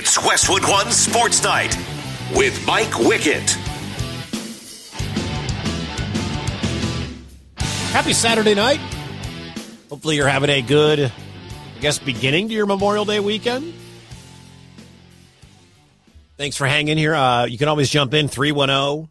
It's Westwood One Sports Night with Mike Wickett. Happy Saturday night. Hopefully you're having a good, beginning to your Memorial Day weekend. Thanks for hanging here. You can always jump in 310-840-4910,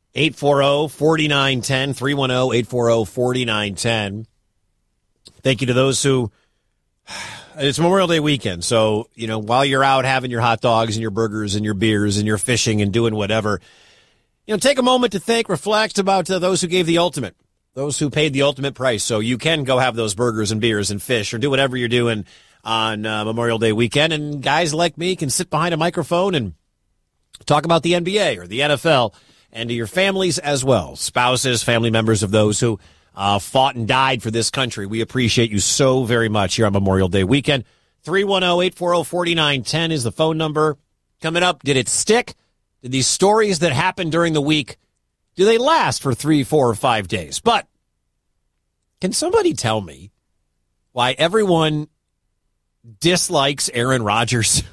310-840-4910. Thank you to those who, it's Memorial Day weekend, so, while you're out having your hot dogs and your burgers and your beers and your fishing and doing whatever, take a moment to think, reflect about those who gave the ultimate, those who paid the ultimate price, so you can go have those burgers and beers and fish or do whatever you're doing on Memorial Day weekend, and guys like me can sit behind a microphone and talk about the NBA or the NFL and to your families as well, spouses, family members of those who fought and died for this country. We appreciate you so very much here on Memorial Day weekend. 310-840-4910 is the phone number. Coming up, did it stick? Did these stories that happened during the week, do they last for 3, 4, or 5 days? But can somebody tell me why everyone dislikes Aaron Rodgers?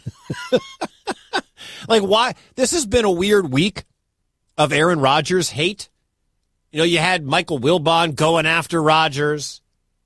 Like, why? This has been a weird week of Aaron Rodgers hate. You had Michael Wilbon going after Rodgers.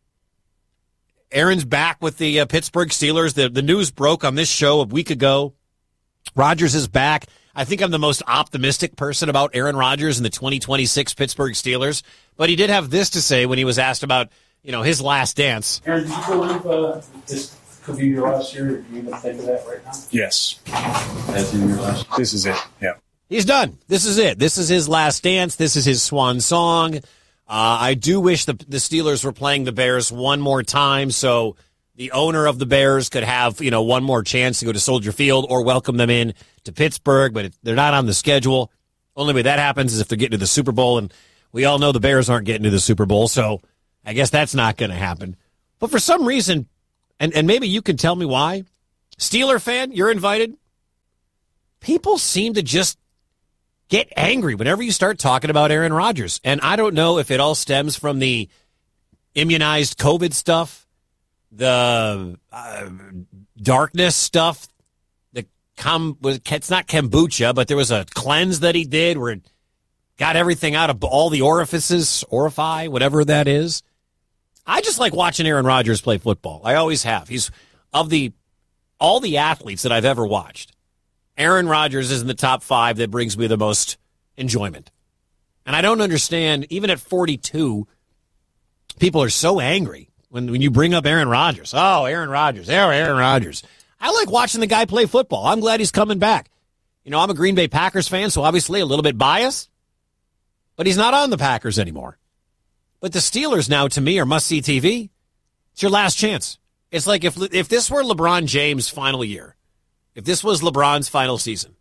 Aaron's back with the Pittsburgh Steelers. The news broke on this show a week ago. Rodgers is back. I think I'm the most optimistic person about Aaron Rodgers and the 2026 Pittsburgh Steelers. But he did have this to say when he was asked about, his last dance. Aaron, do you believe this could be your last year? Do you even think of that right now? Yes. As in your last year? This is it, yeah. He's done. This is it. This is his last dance. This is his swan song. I do wish the Steelers were playing the Bears one more time so the owner of the Bears could have, one more chance to go to Soldier Field or welcome them in to Pittsburgh, but they're not on the schedule. Only way that happens is if they're getting to the Super Bowl, and we all know the Bears aren't getting to the Super Bowl, so I guess that's not going to happen. But for some reason, and maybe you can tell me why, Steeler fan, you're invited, people seem to just get angry whenever you start talking about Aaron Rodgers. And I don't know if it all stems from the immunized COVID stuff, the darkness stuff. It's not kombucha, but there was a cleanse that he did where it got everything out of all the orifices, whatever that is. I just like watching Aaron Rodgers play football. I always have. He's of all the athletes that I've ever watched, Aaron Rodgers is in the top 5 that brings me the most enjoyment. And I don't understand, even at 42, people are so angry when you bring up Aaron Rodgers. Oh, Aaron Rodgers. Aaron Rodgers. I like watching the guy play football. I'm glad he's coming back. I'm a Green Bay Packers fan, so obviously a little bit biased. But he's not on the Packers anymore. But the Steelers now, to me, are must-see TV. It's your last chance. It's like if this were LeBron James' final year, if this was LeBron's final season,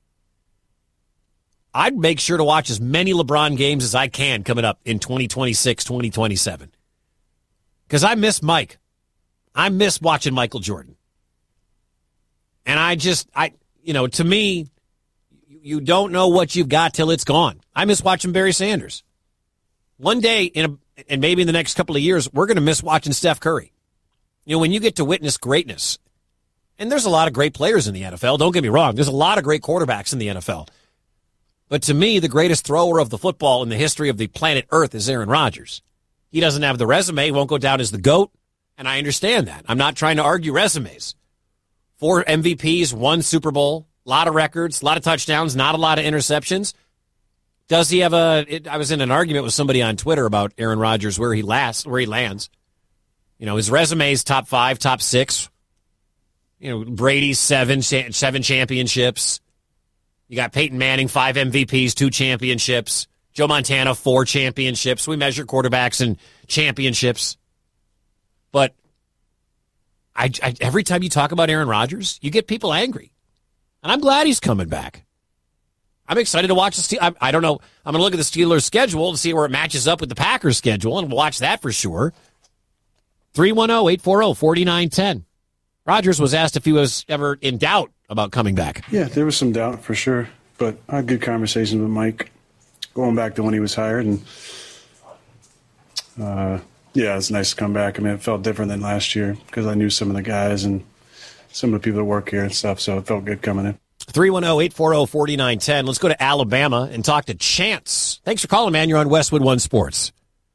I'd make sure to watch as many LeBron games as I can coming up in 2026, 2027. Because I miss Mike. I miss watching Michael Jordan. And to me, you don't know what you've got till it's gone. I miss watching Barry Sanders. One day, and maybe in the next couple of years, we're going to miss watching Steph Curry. When you get to witness greatness, and there's a lot of great players in the NFL, don't get me wrong. There's a lot of great quarterbacks in the NFL. But to me, the greatest thrower of the football in the history of the planet Earth is Aaron Rodgers. He doesn't have the resume, won't go down as the GOAT, and I understand that. I'm not trying to argue resumes. 4 MVPs, 1 Super Bowl, a lot of records, a lot of touchdowns, not a lot of interceptions. Does he have I was in an argument with somebody on Twitter about Aaron Rodgers, where he lands. His resume is top 5, top 6. Brady's 7 championships. You got Peyton Manning, 5 MVPs, 2 championships. Joe Montana, 4 championships. We measure quarterbacks in championships. But every time you talk about Aaron Rodgers, you get people angry. And I'm glad he's coming back. I'm excited to watch the Steelers. I don't know. I'm going to look at the Steelers' schedule to see where it matches up with the Packers' schedule, and we'll watch that for sure. 310-840-4910. Rodgers was asked if he was ever in doubt about coming back. Yeah, there was some doubt for sure, but I had good conversations with Mike going back to when he was hired, and yeah, it's nice to come back. I mean, it felt different than last year because I knew some of the guys, and some of the people that work here and stuff, so it felt good coming in. 310-840-4910. Let's go to Alabama and talk to Chance. Thanks for calling, man. You're on Westwood One Sports.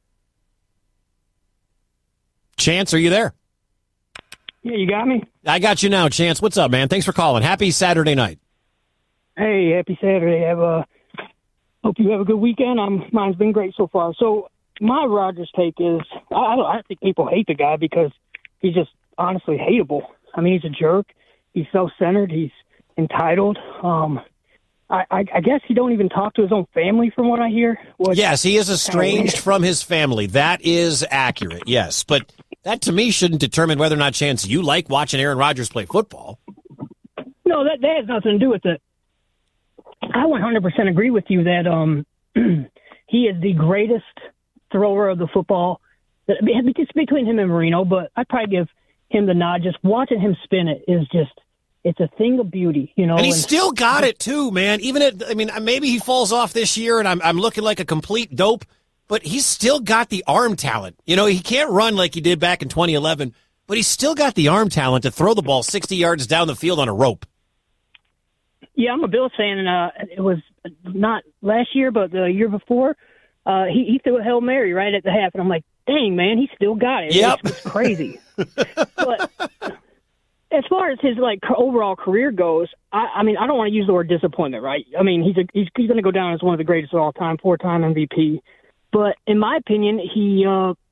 Chance, are you there? Yeah, you got me? I got you now, Chance. What's up, man? Thanks for calling. Happy Saturday night. Hey, happy Saturday. Hope you have a good weekend. Mine's been great so far. So my Rodgers take is, I think people hate the guy because he's just honestly hateable. I mean, he's a jerk. He's self-centered. He's entitled. I guess he don't even talk to his own family from what I hear. Yes, he is estranged from his family. That is accurate, yes. But that, to me, shouldn't determine whether or not, Chance, you like watching Aaron Rodgers play football. No, that has nothing to do with it. I 100% agree with you that he is the greatest thrower of the football. It's between him and Marino, but I'd probably give him the nod. Just watching him spin it is just, it's a thing of beauty, you know. And he's still got it too, man. Maybe he falls off this year, and I'm looking like a complete dope, but he's still got the arm talent. You know, he can't run like he did back in 2011, but he's still got the arm talent to throw the ball 60 yards down the field on a rope. Yeah, I'm a Bills fan, and it was not last year, but the year before. He threw a Hail Mary right at the half, and I'm like, dang, man, he still got it. Yep. It's crazy. But as far as his overall career goes, I mean, I don't want to use the word disappointment, right? I mean, he's going to go down as one of the greatest of all time, 4-time MVP. But in my opinion, he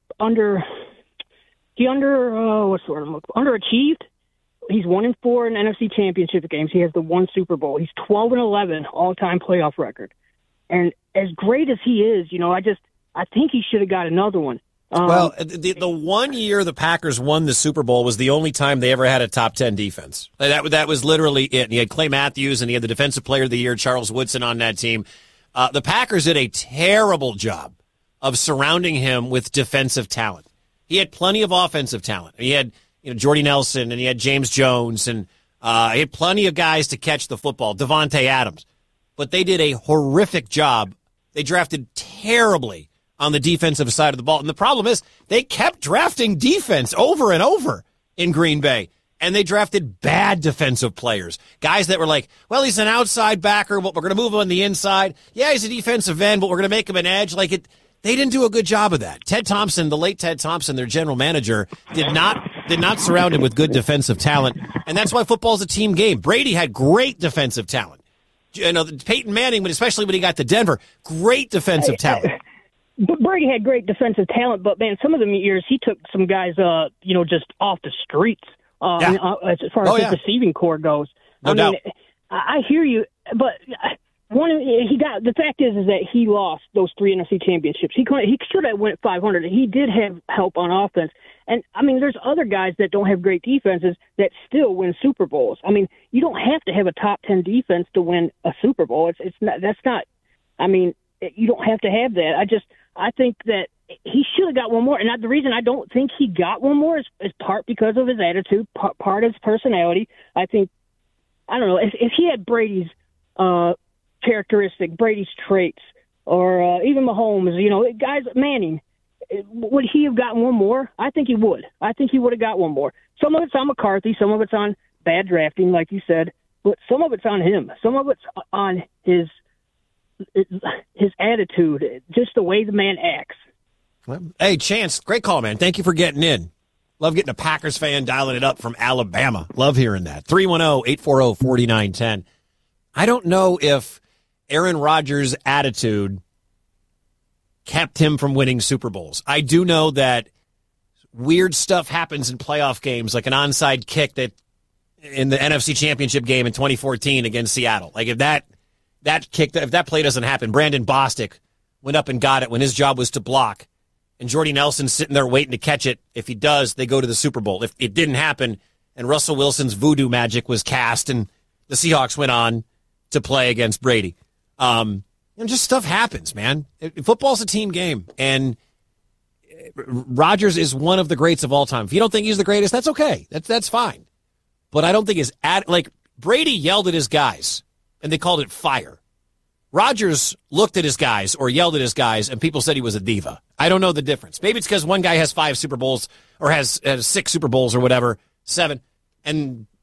underachieved. He's 1-4 in NFC Championship games. He has the one Super Bowl. He's 12-11 all-time playoff record. And as great as he is, you know, I think he should have got another one. Well, the 1 year the Packers won the Super Bowl was the only time they ever had a top 10 defense. That was literally it. And he had Clay Matthews, and he had the Defensive Player of the Year, Charles Woodson, on that team. The Packers did a terrible job of surrounding him with defensive talent. He had plenty of offensive talent. He had Jordy Nelson, and he had James Jones, and he had plenty of guys to catch the football, Devontae Adams. But they did a horrific job. They drafted terribly on the defensive side of the ball. And the problem is they kept drafting defense over and over in Green Bay. And they drafted bad defensive players. Guys that were like, well, he's an outside backer, but we're going to move him on the inside. Yeah, he's a defensive end, but we're going to make him an edge. They didn't do a good job of that. Ted Thompson, the late Ted Thompson, their general manager, did not surround him with good defensive talent. And that's why football's a team game. Brady had great defensive talent. Peyton Manning, but especially when he got to Denver, great defensive talent. But Brady had great defensive talent, but man, some of the years he took some guys, just off the streets. As far as his receiving core goes. No doubt. I hear you, but the fact is that he lost those 3 NFC championships. He should have went 500. He did have help on offense. And I mean, there's other guys that don't have great defenses that still win Super Bowls. I mean, you don't have to have a top 10 defense to win a Super Bowl. You don't have to have that. I think that he should have got one more. And the reason I don't think he got one more is part because of his attitude, part of his personality. I don't know, if he had Brady's characteristic, Brady's traits, or even Mahomes, guys, Manning, would he have gotten one more? I think he would. I think he would have got one more. Some of it's on McCarthy, some of it's on bad drafting, like you said, but some of it's on him. Some of it's on his attitude, just the way the man acts. Hey, Chance, great call, man. Thank you for getting in. Love getting a Packers fan dialing it up from Alabama. Love hearing that. 310-840-4910. I don't know if Aaron Rodgers' attitude kept him from winning Super Bowls. I do know that weird stuff happens in playoff games, like an onside kick that in the NFC Championship game in 2014 against Seattle. Like if that play doesn't happen, Brandon Bostic went up and got it when his job was to block, and Jordy Nelson's sitting there waiting to catch it. If he does, they go to the Super Bowl. If it didn't happen and Russell Wilson's voodoo magic was cast and the Seahawks went on to play against Brady, just stuff happens, man. Football's a team game, and Rodgers is one of the greats of all time. If you don't think he's the greatest, that's okay. That's fine. But I don't think Brady yelled at his guys, and they called it fire. Rodgers looked at his guys or yelled at his guys, and people said he was a diva. I don't know the difference. Maybe it's because one guy has 5 Super Bowls or has 6 Super Bowls or whatever, 7, and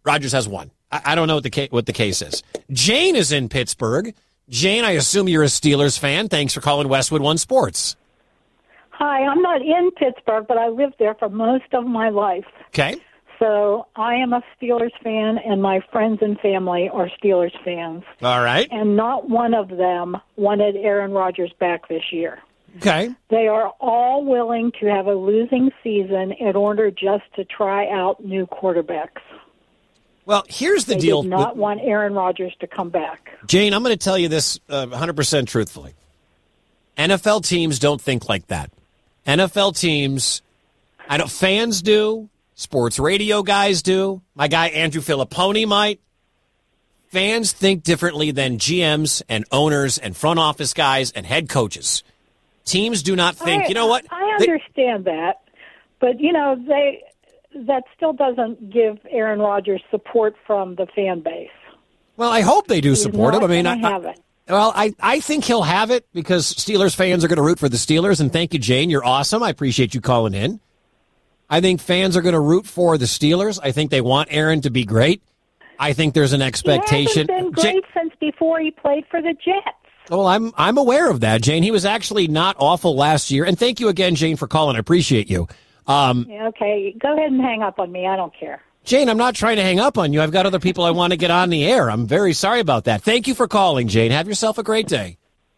Rodgers has one. I don't know what the case is. Jane is in Pittsburgh. Jane, I assume you're a Steelers fan. Thanks for calling Westwood One Sports. Hi, I'm not in Pittsburgh, but I lived there for most of my life. Okay. So I am a Steelers fan, and my friends and family are Steelers fans. All right. And not one of them wanted Aaron Rodgers back this year. Okay. They are all willing to have a losing season in order just to try out new quarterbacks. Well, here's the deal. They did not want Aaron Rodgers to come back. Jane, I'm going to tell you this 100% truthfully. NFL teams don't think like that. NFL teams, I know fans do, sports radio guys do, my guy Andrew Filipponi might. Fans think differently than GMs and owners and front office guys and head coaches. Teams do not think, you know what? I understand that, but, that still doesn't give Aaron Rodgers support from the fan base. Well, I hope they do support him. I mean, I think he'll have it because Steelers fans are going to root for the Steelers. And thank you, Jane. You're awesome. I appreciate you calling in. I think fans are going to root for the Steelers. I think they want Aaron to be great. I think there's an expectation. He hasn't been great since before he played for the Jets. Well, I'm aware of that, Jane. He was actually not awful last year. And thank you again, Jane, for calling. I appreciate you. Okay, go ahead and hang up on me. I don't care. Jane, I'm not trying to hang up on you. I've got other people I want to get on the air. I'm very sorry about that. Thank you for calling, Jane. Have yourself a great day.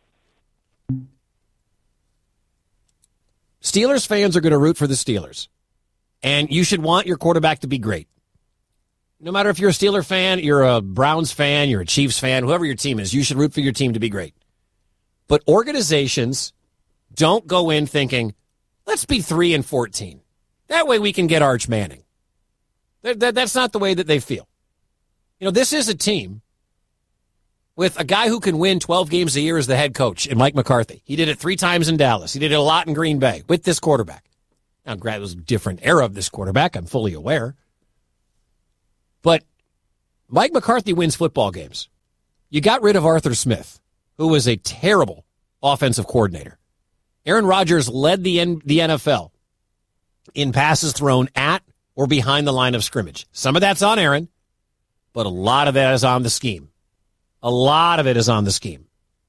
Steelers fans are going to root for the Steelers. And you should want your quarterback to be great. No matter if you're a Steeler fan, you're a Browns fan, you're a Chiefs fan, whoever your team is, you should root for your team to be great. But organizations don't go in thinking, let's be 3-14. That way we can get Arch Manning. That's not the way that they feel. This is a team with a guy who can win 12 games a year as the head coach in Mike McCarthy. He did it 3 times in Dallas. He did it a lot in Green Bay with this quarterback. Now, it was a different era of this quarterback. I'm fully aware. But Mike McCarthy wins football games. You got rid of Arthur Smith, who was a terrible offensive coordinator. Aaron Rodgers led the NFL in passes thrown at or behind the line of scrimmage. Some of that's on Aaron, but a lot of that is on the scheme. A lot of it is on the scheme.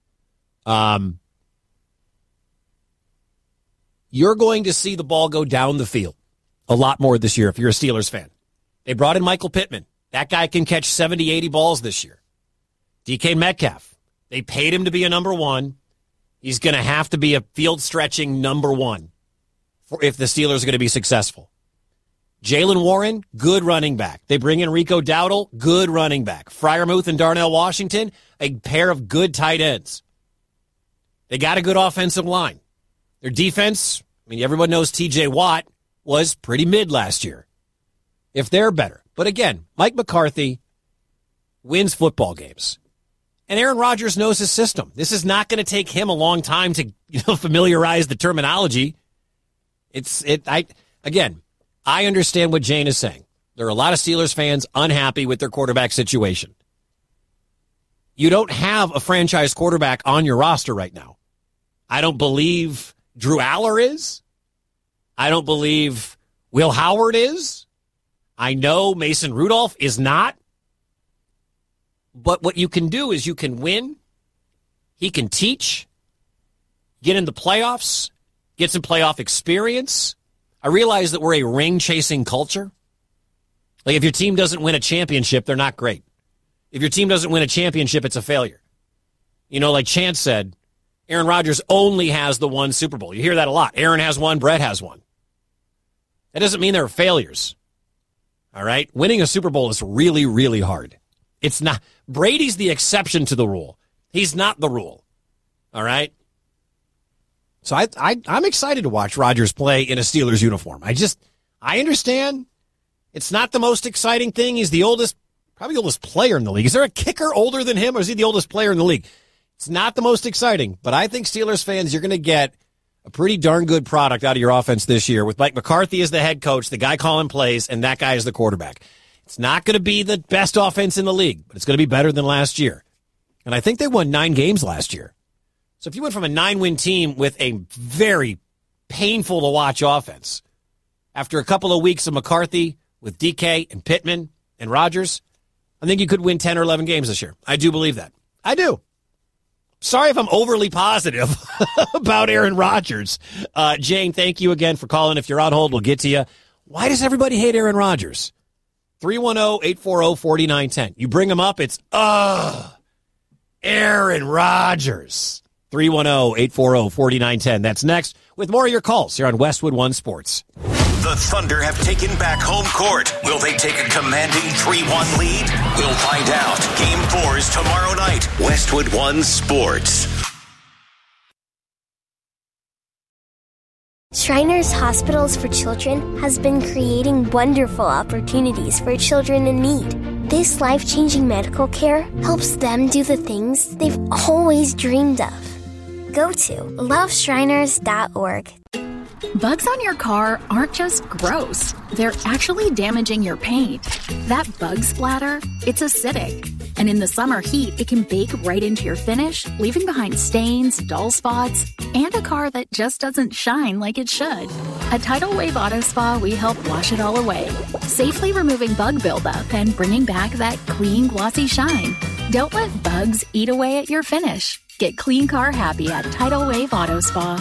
You're going to see the ball go down the field a lot more this year if you're a Steelers fan. They brought in Michael Pittman. That guy can catch 70, 80 balls this year. DK Metcalf. They paid him to be a number one. He's going to have to be a field-stretching number one if the Steelers are going to be successful. Jaylen Warren, good running back. They bring in Rico Dowdle, good running back. Freiermuth and Darnell Washington, a pair of good tight ends. They got a good offensive line. Their defense, everyone knows TJ Watt was pretty mid last year. If they're better. But again, Mike McCarthy wins football games. And Aaron Rodgers knows his system. This is not going to take him a long time to familiarize the terminology. I understand what Jane is saying. There are a lot of Steelers fans unhappy with their quarterback situation. You don't have a franchise quarterback on your roster right now. I don't believe Drew Aller is. I don't believe Will Howard is. I know Mason Rudolph is not. But what you can do is you can win. He can teach, get in the playoffs, get some playoff experience. I realize that we're a ring-chasing culture. Like, if your team doesn't win a championship, they're not great. If your team doesn't win a championship, it's a failure. Like Chance said, Aaron Rodgers only has the one Super Bowl. You hear that a lot. Aaron has one, Brett has one. That doesn't mean they're failures. All right? Winning a Super Bowl is really, really hard. It's not. Brady's the exception to the rule. He's not the rule. All right? So I'm excited to watch Rodgers play in a Steelers uniform. I understand it's not the most exciting thing. He's probably the oldest player in the league. Is there a kicker older than him, or is he the oldest player in the league? It's not the most exciting, but I think Steelers fans, you're going to get a pretty darn good product out of your offense this year with Mike McCarthy as the head coach, the guy calling plays, and that guy is the quarterback. It's not going to be the best offense in the league, but it's going to be better than last year. And I think they won 9 games last year. So if you went from a 9-win team with a very painful-to-watch offense, after a couple of weeks of McCarthy with DK and Pittman And Rodgers, I think you could win 10 or 11 games this year. I do believe that. I do. Sorry if I'm overly positive about Aaron Rodgers. Jane, thank you again for calling. If you're on hold, we'll get to you. Why does everybody hate Aaron Rodgers? 310-840-4910. You bring him up, it's, Aaron Rodgers. 310-840-4910. That's next with more of your calls here on Westwood One Sports. The Thunder have taken back home court. Will they take a commanding 3-1 lead? We'll find out. Game 4 is tomorrow night. Westwood One Sports. Shriners Hospitals for Children has been creating wonderful opportunities for children in need. This life-changing medical care helps them do the things they've always dreamed of. Go to loveshriners.org. Bugs on your car aren't just gross. They're actually damaging your paint. That bug splatter, it's acidic. And in the summer heat, it can bake right into your finish, leaving behind stains, dull spots, and a car that just doesn't shine like it should. At Tidal Wave Auto Spa, we help wash it all away, safely removing bug buildup and bringing back that clean, glossy shine. Don't let bugs eat away at your finish. Get clean car happy at Tidal Wave Auto Spa.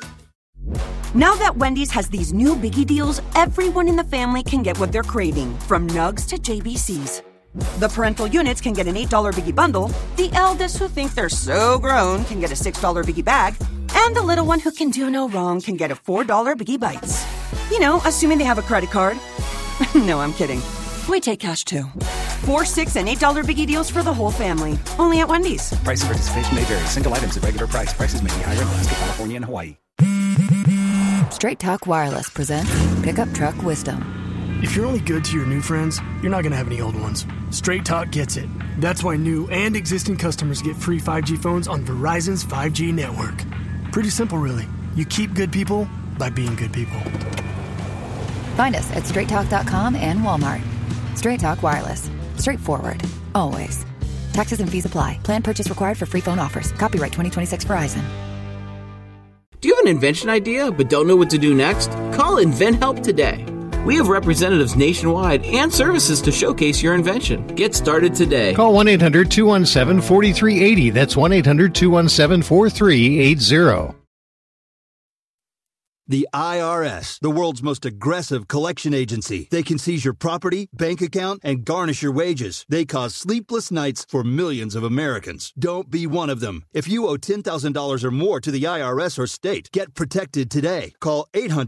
Now that Wendy's has these new biggie deals, everyone in the family can get what they're craving, from nugs to JBCs. The parental units can get an $8 biggie bundle, the eldest who think they're so grown can get a $6 biggie bag, and the little one who can do no wrong can get a $4 biggie bites. You know, assuming they have a credit card. No, I'm kidding. We take cash too. 4, 6, and $8 biggie deals for the whole family. Only at Wendy's. Price and participation may vary. Single items at regular price. Prices may be higher in Alaska, California, and Hawaii. Straight Talk Wireless presents Pickup Truck Wisdom. If you're only good to your new friends, you're not going to have any old ones. Straight Talk gets it. That's why new and existing customers get free 5G phones on Verizon's 5G network. Pretty simple, really. You keep good people by being good people. Find us at straighttalk.com and Walmart. Straight Talk Wireless. Straightforward. Always. Taxes and fees apply. Plan purchase required for free phone offers. Copyright 2026 Verizon. Do you have an invention idea but don't know what to do next? Call InventHelp today. We have representatives nationwide and services to showcase your invention. Get started today. Call 1-800-217-4380. That's 1-800-217-4380. The IRS, the world's most aggressive collection agency. They can seize your property, bank account, and garnish your wages. They cause sleepless nights for millions of Americans. Don't be one of them. If you owe $10,000 or more to the IRS or state, get protected today. Call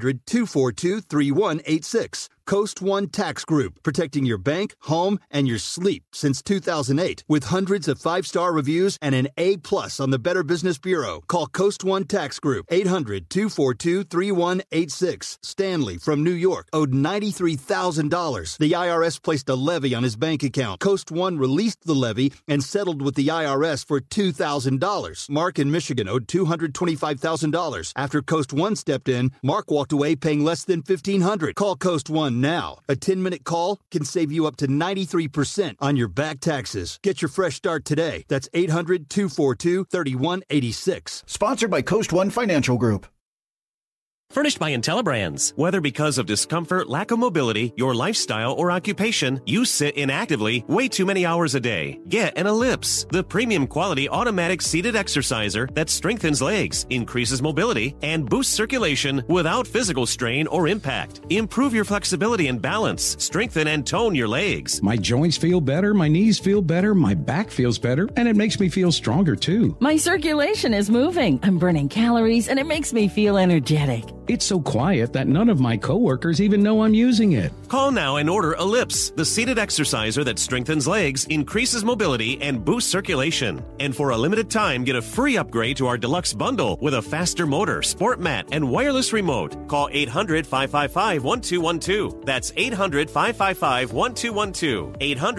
800-242-3186. Coast One Tax Group, protecting your bank, home, and your sleep since 2008. With hundreds of 5-star reviews and an A+ on the Better Business Bureau. Call Coast One Tax Group, 800-242-3186. Stanley from New York owed $93,000. The IRS placed a levy on his bank account. Coast One released the levy and settled with the IRS for $2,000. Mark in Michigan owed $225,000. After Coast One stepped in, Mark walked away paying less than $1,500. Call Coast One now. A 10-minute call can save you up to 93% on your back taxes. Get your fresh start today. That's 800-242-3186. Sponsored by Coast One Financial Group. Furnished by IntelliBrands. Whether because of discomfort, lack of mobility, your lifestyle, or occupation, you sit inactively way too many hours a day. Get an Ellipse, the premium quality automatic seated exerciser that strengthens legs, increases mobility, and boosts circulation without physical strain or impact. Improve your flexibility and balance. Strengthen and tone your legs. My joints feel better, my knees feel better, my back feels better, and it makes me feel stronger too. My circulation is moving. I'm burning calories, and it makes me feel energetic. It's so quiet that none of my coworkers even know I'm using it. Call now and order Ellipse, the seated exerciser that strengthens legs, increases mobility, and boosts circulation. And for a limited time, get a free upgrade to our deluxe bundle with a faster motor, sport mat, and wireless remote. Call 800-555-1212. That's 800-555-1212.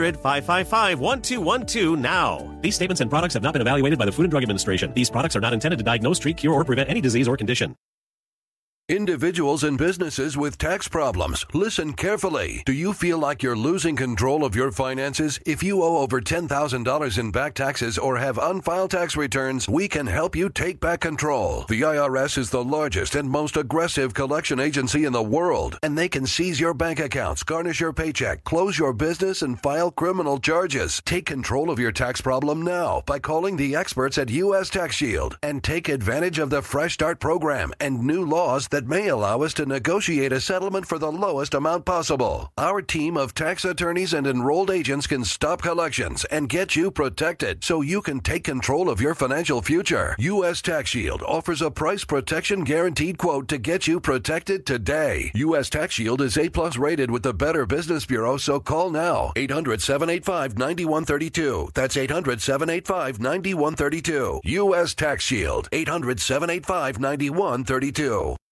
800-555-1212 now. These statements and products have not been evaluated by the Food and Drug Administration. These products are not intended to diagnose, treat, cure, or prevent any disease or condition. Individuals and businesses with tax problems, listen carefully. Do you feel like you're losing control of your finances? If you owe over $10,000 in back taxes or have unfiled tax returns, we can help you take back control. The IRS is the largest and most aggressive collection agency in the world, and they can seize your bank accounts, garnish your paycheck, close your business, and file criminal charges. Take control of your tax problem now by calling the experts at U.S. Tax Shield and take advantage of the Fresh Start program and new laws that may allow us to negotiate a settlement for the lowest amount possible. Our team of tax attorneys and enrolled agents can stop collections and get you protected so you can take control of your financial future. U.S. Tax Shield offers a price protection guaranteed quote to get you protected today. U.S. Tax Shield is A+ rated with the Better Business Bureau, so call now. 800-785-9132. That's 800-785-9132. U.S. Tax Shield. 800-785-9132.